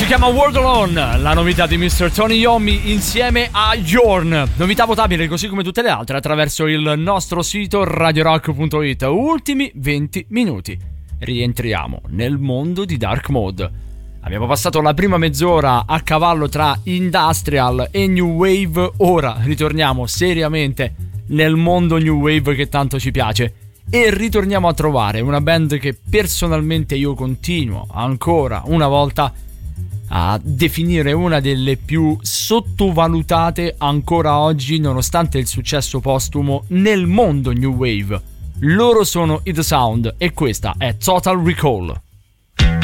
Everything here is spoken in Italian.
Si chiama World Alone, la novità di Mr. Tony Iommi insieme a Yorn. Novità votabile così come tutte le altre attraverso il nostro sito radiorock.it. Ultimi 20 minuti. Rientriamo nel mondo di Dark Mode. Abbiamo passato la prima mezz'ora a cavallo tra industrial e new wave. Ora ritorniamo seriamente nel mondo new wave che tanto ci piace. E ritorniamo a trovare una band che personalmente io continuo ancora una volta a definire una delle più sottovalutate ancora oggi, nonostante il successo postumo nel mondo new wave. Loro sono i The Sound e questa è Total Recall.